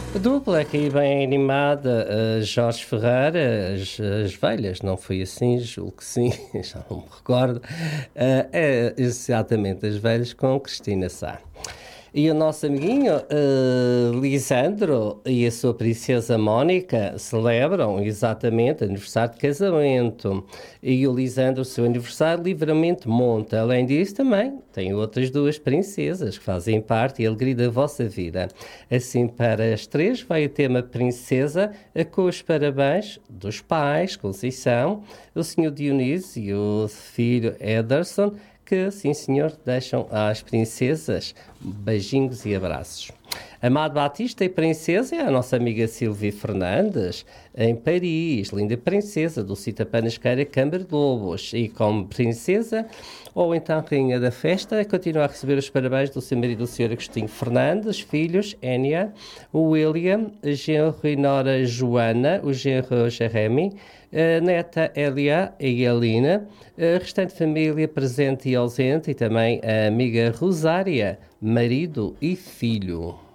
A dupla aqui bem animada, Jorge Ferreira, as velhas, não foi assim? Julgo que sim, já não me recordo. É exatamente as velhas com Cristina Sá. E o nosso amiguinho Lisandro e a sua princesa Mónica celebram exatamente aniversário de casamento. E o Lisandro, o seu aniversário, livremente monta. Além disso, também tem outras duas princesas que fazem parte e alegria da vossa vida. Assim, para as três, vai o tema Princesa, com os parabéns dos pais, Conceição, o senhor Dionísio e o filho Ederson, que, sim senhor, deixam às princesas beijinhos e abraços. Amado Batista e princesa é a nossa amiga Silvia Fernandes, em Paris, linda princesa, Dulcita Panasqueira, Câmara de Lobos, e como princesa, ou então rainha da festa, continua a receber os parabéns do seu marido, o Sr. Agostinho Fernandes, filhos, Énia, o William, a genro e nora Joana, o genro Jeremy, a neta Elia e Elina, a restante família presente e ausente, e também a amiga Rosária, marido e filho.